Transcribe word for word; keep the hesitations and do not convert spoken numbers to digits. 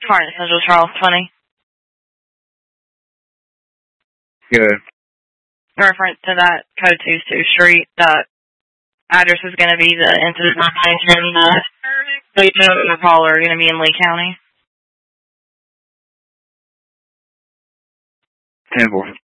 Car in Central Charles twenty. Good. Reference to that code two two street, the address is going to be the incident location. The agent and the caller are going to be in Lee County. ten four.